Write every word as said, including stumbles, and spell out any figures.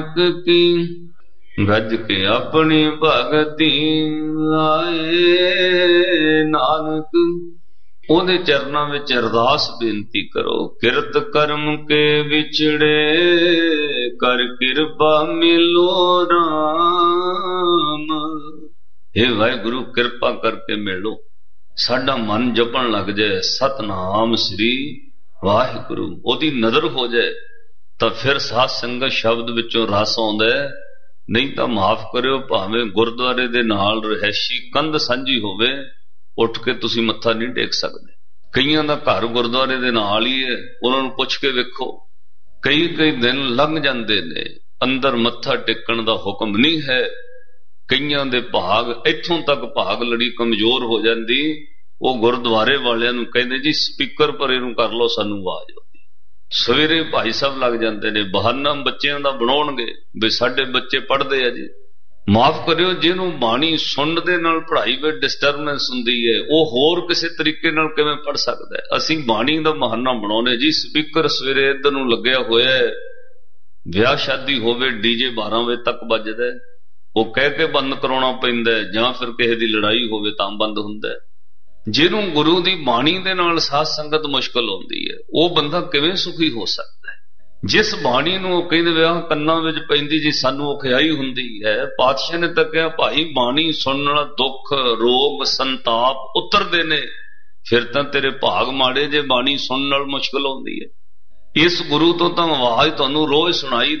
की गज के अपनी भगती आए नानक। ਉਹਦੇ ਚਰਨਾਂ ਵਿੱਚ ਅਰਦਾਸ ਬੇਨਤੀ ਕਰੋ। ਕਿਰਤ ਕਰਮ ਕੇ ਵਿਛੜੇ ਕਰ ਕਿਰਪਾ ਮਿਲੋ ਰਾਮ। हे ਵਾਹਿਗੁਰੂ ਕਿਰਪਾ ਕਰਕੇ ਮਿਲੋ, ਸਾਡਾ ਮਨ ਜਪਣ ਲੱਗ ਜਾਏ ਸਤਨਾਮ ਸ੍ਰੀ ਵਾਹਿਗੁਰੂ, ਉਹਦੀ ਨਜ਼ਰ ਹੋ ਜਾਏ ਤਾਂ ਫਿਰ ਸਾਧ ਸੰਗਤ ਸ਼ਬਦ ਵਿੱਚੋਂ ਰਸ ਆਉਂਦਾ। ਨਹੀਂ ਤਾਂ ਮਾਫ ਕਰਿਓ, ਭਾਵੇਂ ਗੁਰਦੁਆਰੇ ਦੇ ਨਾਲ ਰਹਿਸ਼ੀ ਕੰਧ ਸਾਂਝੀ ਹੋਵੇ, ਉੱਠ ਕੇ ਤੁਸੀਂ ਮੱਥਾ ਨਹੀਂ ਟੇਕ ਸਕਦੇ। ਕਈਆਂ ਦਾ ਘਰ ਗੁਰਦੁਆਰੇ ਦੇ ਨਾਲ ਹੀ ਹੈ, ਉਹਨਾਂ ਨੂੰ ਪੁੱਛ ਕੇ ਵੇਖੋ, ਕਈ ਕਈ ਦਿਨ ਲੰਘ ਜਾਂਦੇ ਨੇ, ਅੰਦਰ ਮੱਥਾ ਟੇਕਣ ਦਾ ਹੁਕਮ ਨਹੀਂ ਹੈ। ਕਈਆਂ ਦੇ ਭਾਗ ਇੱਥੋਂ ਤੱਕ ਭਾਗ ਲੜੀ ਕਮਜ਼ੋਰ ਹੋ ਜਾਂਦੀ, ਉਹ ਗੁਰਦੁਆਰੇ ਵਾਲਿਆਂ ਨੂੰ ਕਹਿੰਦੇ ਜੀ ਸਪੀਕਰ ਪਰੇ ਨੂੰ ਕਰ ਲਓ, ਸਾਨੂੰ ਆਵਾਜ਼ ਆਉਂਦੀ। ਸਵੇਰੇ ਭਾਈ ਸਾਹਿਬ ਲੱਗ ਜਾਂਦੇ ਨੇ ਬਹਾਨਾ ਬੱਚਿਆਂ ਦਾ ਬਣਾਉਣਗੇ ਵੀ ਸਾਡੇ ਬੱਚੇ ਪੜ੍ਹਦੇ ਆ ਜੀ। ਮਾਫ ਕਰਿਓ, ਜਿਹਨੂੰ ਬਾਣੀ ਸੁਣਨ ਦੇ ਨਾਲ ਪੜ੍ਹਾਈ ਵਿੱਚ ਡਿਸਟਰਬੈਂਸ ਹੁੰਦੀ ਹੈ, ਉਹ ਹੋਰ ਕਿਸੇ ਤਰੀਕੇ ਨਾਲ ਕਿਵੇਂ ਪੜ੍ਹ ਸਕਦਾ ਹੈ? ਅਸੀਂ ਬਾਣੀ ਦਾ ਬਹਾਨਾ ਬਣਾਉਨੇ ਜੀ, ਸਪੀਕਰ ਸਵੇਰੇ ਇੱਧਰ ਨੂੰ ਲੱਗਿਆ ਹੋਇਆ ਹੈ, ਵਿਆਹ ਸ਼ਾਦੀ ਹੋਵੇ ਡੀਜੇ ਬਾਰਾਂ ਵਜੇ ਤੱਕ ਵੱਜਦਾ, ਉਹ ਕਹਿ ਕੇ ਬੰਦ ਕਰਾਉਣਾ ਪੈਂਦਾ, ਜਾਂ ਫਿਰ ਕਿਸੇ ਦੀ ਲੜਾਈ ਹੋਵੇ ਤਾਂ ਬੰਦ ਹੁੰਦਾ। ਜਿਹਨੂੰ ਗੁਰੂ ਦੀ ਬਾਣੀ ਦੇ ਨਾਲ ਸਾਧ ਸੰਗਤ ਮੁਸ਼ਕਲ ਆਉਂਦੀ ਹੈ, ਉਹ ਬੰਦਾ ਕਿਵੇਂ ਸੁਖੀ ਹੋ ਸਕਦਾ? ਜਿਸ ਬਾਣੀ ਨੂੰ ਉਹ ਕਹਿੰਦੇ ਵਿਆਹ ਕੰਨਾਂ ਵਿੱਚ ਪੈਂਦੀ ਜੀ ਸਾਨੂੰ ਔਖਿਆਈ ਹੁੰਦੀ ਹੈ, ਪਾਤਸ਼ਾਹ ਨੇ ਤਾਂ ਕਿਹਾ ਭਾਈ ਬਾਣੀ ਸੁਣਨ ਨਾਲ ਦੁੱਖ ਰੋਗ ਸੰਤਾਪ ਉਤਰਦੇ ਨੇ, ਫਿਰ ਤਾਂ ਤੇਰੇ ਭਾਗ ਮਾੜੇ ਜੇ ਬਾਣੀ ਸੁਣਨ ਨਾਲ ਮੁਸ਼ਕਲ ਆਉਂਦੀ ਹੈ। ਇਸ ਗੁਰੂ ਤੋਂ ਤਾਂ ਆਵਾਜ਼ ਤੁਹਾਨੂੰ ਰੋਜ਼ ਸੁਣਾਈ